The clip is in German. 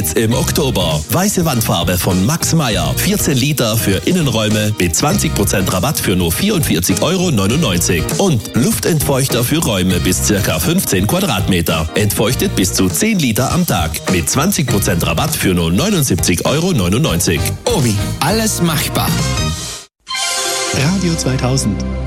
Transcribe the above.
Im Oktober. Weiße Wandfarbe von Max Meyer. 14 Liter für Innenräume mit 20% Rabatt für nur 44,99 €. Und Luftentfeuchter für Räume bis ca. 15 Quadratmeter. Entfeuchtet bis zu 10 Liter am Tag. Mit 20% Rabatt für nur 79,99 €. Obi, alles machbar. Radio 2000.